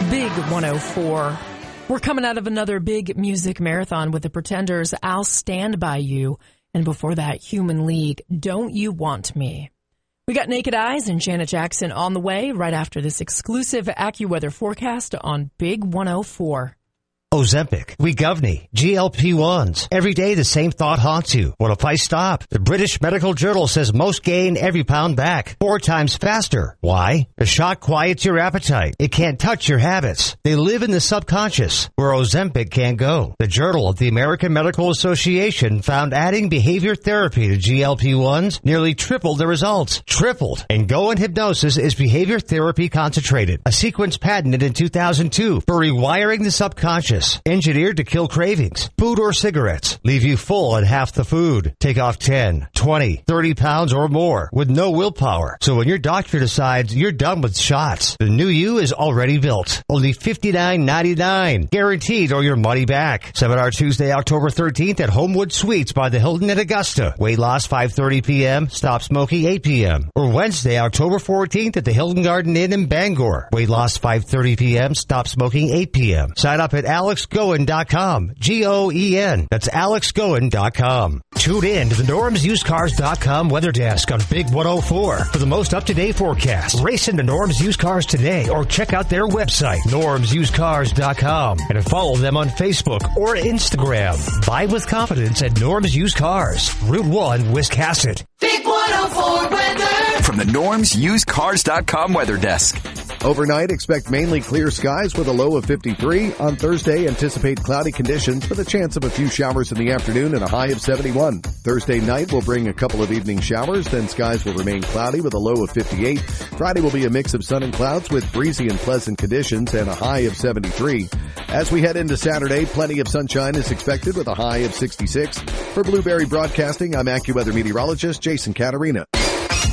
Big 104. We're coming out of another big music marathon with the Pretenders' I'll Stand By You. And before that, Human League, Don't You Want Me. We got Naked Eyes and Janet Jackson on the way right after this exclusive AccuWeather forecast on Big 104. Ozempic, Wegovny, GLP-1s. Every day the same thought haunts you. What if I stop? The British Medical Journal says most gain every pound back 4 times faster. Why? A shot quiets your appetite. It can't touch your habits. They live in the subconscious, where Ozempic can't go. The Journal of the American Medical Association found adding behavior therapy to GLP-1s nearly tripled the results. Tripled. And Go and Hypnosis is behavior therapy concentrated, a sequence patented in 2002 for rewiring the subconscious. Engineered to kill cravings. Food or cigarettes leave you full on half the food. Take off 10, 20, 30 pounds or more with no willpower. So when your doctor decides you're done with shots, the new you is already built. Only $59.99. Guaranteed or your money back. Seminar Tuesday, October 13th at Homewood Suites by the Hilton at Augusta. Weight loss 5:30 p.m. Stop smoking 8 p.m. Or Wednesday, October 14th at the Hilton Garden Inn in Bangor. Weight loss 5:30 p.m. Stop smoking 8 p.m. Sign up at AlexGoen.com. G-O-E-N. That's AlexGoen.com. Tune in to the NormsUsedCars.com weather desk on Big 104 for the most up-to-date forecast. Race into Norm's Used Cars today or check out their website, NormsUsedCars.com, and follow them on Facebook or Instagram. Buy with confidence at Norm's Used Cars. Route 1, Wiscasset. Big 104 weather. From the NormsUsedCars.com weather desk. Overnight, expect mainly clear skies with a low of 53. On Thursday, anticipate cloudy conditions with a chance of a few showers in the afternoon and a high of 71. Thursday night will bring a couple of evening showers, then skies will remain cloudy with a low of 58. Friday will be a mix of sun and clouds with breezy and pleasant conditions and a high of 73. As we head into Saturday, plenty of sunshine is expected with a high of 66. For Blueberry Broadcasting, I'm AccuWeather meteorologist Jason Caterina.